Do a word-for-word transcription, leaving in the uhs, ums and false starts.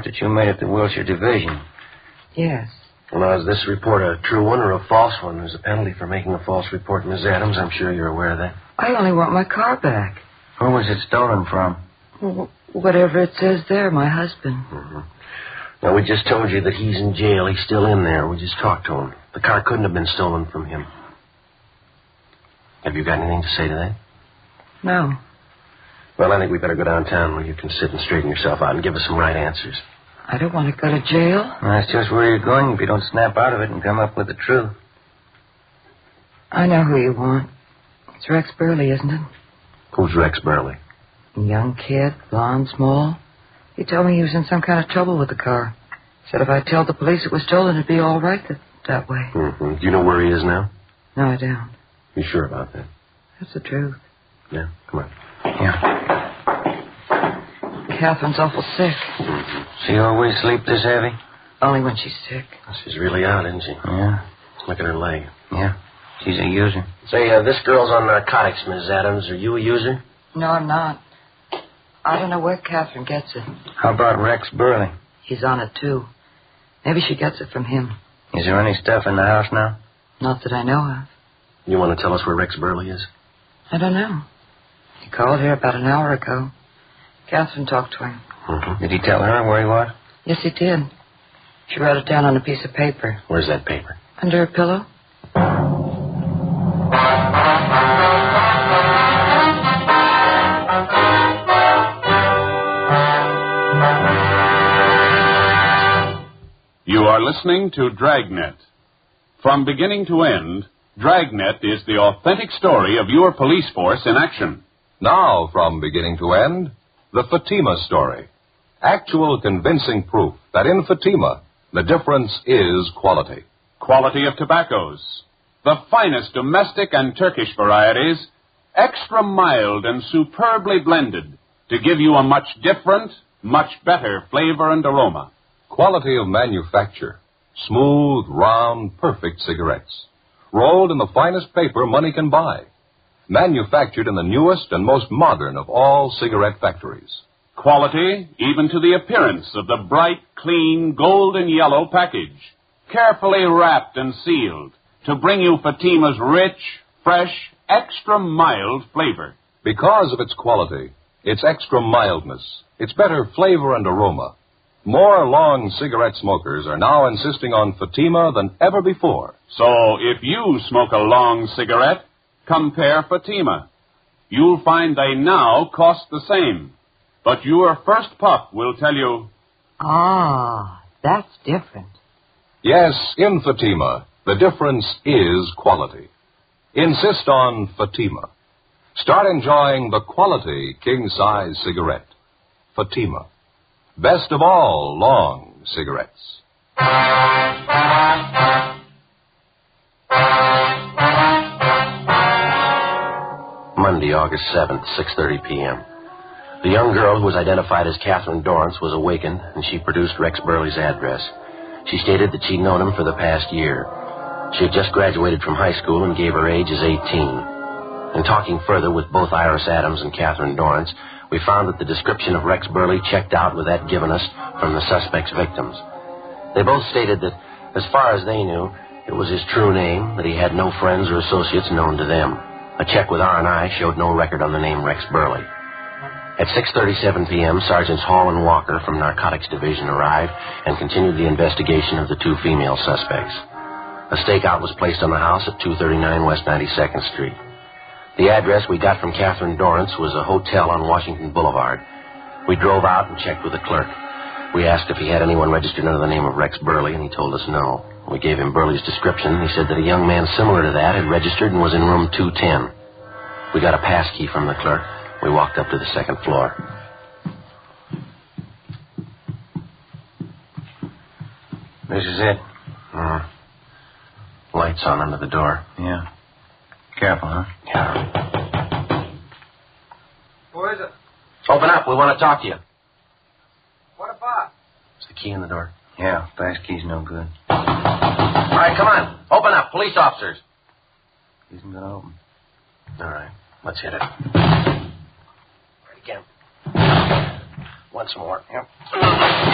that you made at the Wilshire Division. Yes. Well, now, is this report a true one or a false one? There's a penalty for making a false report, Miss Adams. I'm sure you're aware of that. I only want my car back. Who was it stolen from? Well, whatever it says there, my husband. Mm-hmm. Now, we just told you that he's in jail. He's still in there. We just talked to him. The car couldn't have been stolen from him. Have you got anything to say to that? No. Well, I think we better go downtown where you can sit and straighten yourself out and give us some right answers. I don't want to go to jail. Well, that's just where you're going if you don't snap out of it and come up with the truth. I know who you want. It's Rex Burley, isn't it? Who's Rex Burley? A young kid, blonde, small. He told me he was in some kind of trouble with the car. Said if I told the police it was stolen, it'd be all right that, that way. Mm-hmm. Do you know where he is now? No, I don't. You sure about that? That's the truth. Yeah, come on. Yeah. Catherine's awful sick. Mm-hmm. She always sleep this heavy? Only when she's sick. She's really out, isn't she? Yeah. Look at her leg. Yeah. She's a user. Say, uh, this girl's on narcotics, Miss Adams. Are you a user? No, I'm not. I don't know where Catherine gets it. How about Rex Burley? He's on it, too. Maybe she gets it from him. Is there any stuff in the house now? Not that I know of. You want to tell us where Rex Burley is? I don't know. He called here about an hour ago. Catherine talked to him. Mm-hmm. Did he tell her where he was? Yes, he did. She wrote it down on a piece of paper. Where's that paper? Under her pillow. You are listening to Dragnet. From beginning to end, Dragnet is the authentic story of your police force in action. Now, from beginning to end, the Fatima story. Actual convincing proof that in Fatima, the difference is quality. Quality of tobaccos. The finest domestic and Turkish varieties, extra mild and superbly blended to give you a much different, much better flavor and aroma. Quality of manufacture. Smooth, round, perfect cigarettes. Rolled in the finest paper money can buy. Manufactured in the newest and most modern of all cigarette factories. Quality, even to the appearance of the bright, clean, golden yellow package. Carefully wrapped and sealed to bring you Fatima's rich, fresh, extra mild flavor. Because of its quality, its extra mildness, its better flavor and aroma, more long cigarette smokers are now insisting on Fatima than ever before. So if you smoke a long cigarette, compare Fatima. You'll find they now cost the same. But your first puff will tell you... Ah, that's different. Yes, in Fatima, the difference is quality. Insist on Fatima. Start enjoying the quality king-size cigarette. Fatima. Best of all long cigarettes. Monday, August seventh, six thirty p.m. The young girl who was identified as Catherine Dorrance was awakened, and she produced Rex Burley's address. She stated that she'd known him for the past year. She had just graduated from high school and gave her age as eighteen. In talking further with both Iris Adams and Catherine Dorrance, we found that the description of Rex Burley checked out with that given us from the suspect's victims. They both stated that, as far as they knew, it was his true name, that he had no friends or associates known to them. A check with R and I showed no record on the name Rex Burley. At six thirty-seven p.m., Sergeants Hall and Walker from Narcotics Division arrived and continued the investigation of the two female suspects. A stakeout was placed on the house at two thirty-nine West ninety-second Street. The address we got from Catherine Dorrance was a hotel on Washington Boulevard. We drove out and checked with the clerk. We asked if he had anyone registered under the name of Rex Burley, and he told us no. We gave him Burley's description. He said that a young man similar to that had registered and was in room two ten. We got a pass key from the clerk. We walked up to the second floor. This is it. Uh, lights on under the door. Yeah. Careful, huh? Yeah. Who is it? Open up. We want to talk to you. What about? Is the key in the door? Yeah, fast key's no good. All right, come on. Open up. Police officers. Isn't gonna open. All right. Let's hit it. Right again. Once more. Yep.